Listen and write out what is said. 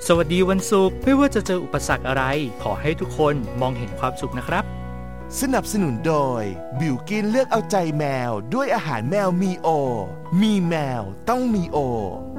สวัสดีวันศุกร์ไม่ว่าจะเจออุปสรรคอะไรขอให้ทุกคนมองเห็นความสุขนะครับสนับสนุนโดยบิวกินเลือกเอาใจแมวด้วยอาหารแมวมีโอมีแมวต้องมีโอ